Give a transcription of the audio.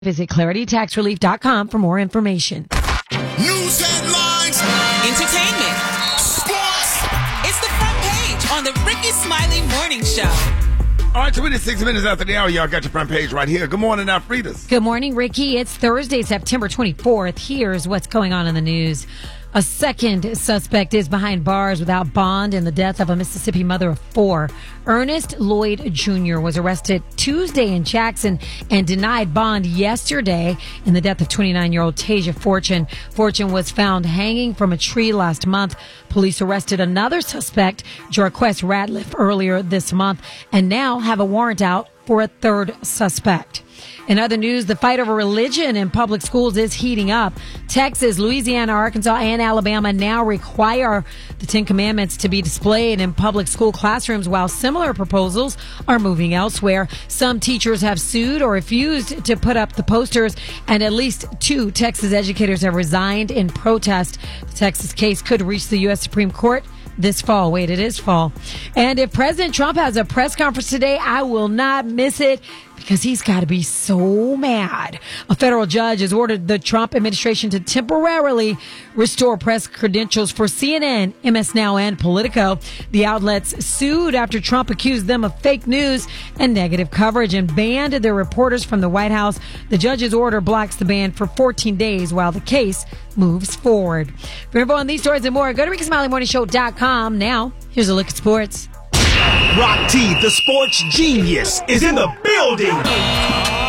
Visit claritytaxrelief.com for more information. News headlines, entertainment, sports. It's the front page on the Ricky Smiley Morning Show. All right, 26 minutes after the hour, y'all got your front page right here. Good morning, Alfredas. Good morning, Ricky. It's Thursday, September 24th. Here's what's going on in the news. A second suspect is behind bars without bond in the death of a Mississippi mother of four. Ernest Lloyd Jr. was arrested Tuesday in Jackson and denied bond yesterday in the death of 29-year-old Tasia Fortune. Fortune was found hanging from a tree last month. Police arrested another suspect, Jarquez Ratliff, earlier this month and now have a warrant out for a third suspect. In other news, the fight over religion in public schools is heating up. Texas, Louisiana, Arkansas, and Alabama now require the Ten Commandments to be displayed in public school classrooms, while similar proposals are moving elsewhere. Some teachers have sued or refused to put up the posters, and at least 2 Texas educators have resigned in protest. The Texas case could reach the U.S. Supreme Court this fall. Wait, it is fall. And if President Trump has a press conference today, I will not miss it, because he's got to be so mad. A federal judge has ordered the Trump administration to temporarily restore press credentials for CNN, MS Now, and Politico. The outlets sued after Trump accused them of fake news and negative coverage and banned their reporters from the White House. The judge's order blocks the ban for 14 days while the case moves forward. For info on these stories and more, go to RickySmileyMorningShow.com. Now, here's a look at sports. Rock T, the sports genius, is in the building.